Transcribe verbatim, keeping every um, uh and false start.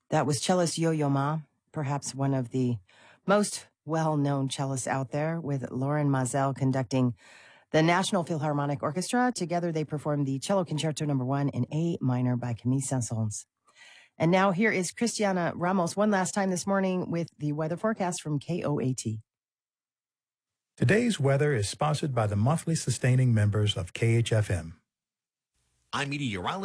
That was cellist Yo-Yo Ma, perhaps one of the most well-known cellists out there, with Lorin Maazel conducting the National Philharmonic Orchestra. Together, they performed the Cello Concerto Number One in A minor by Camille Saint-Saëns. And now here is Christiana Ramos one last time this morning with the weather forecast from K O A T. Today's weather is sponsored by the monthly sustaining members of K H F M. I'm meteorologist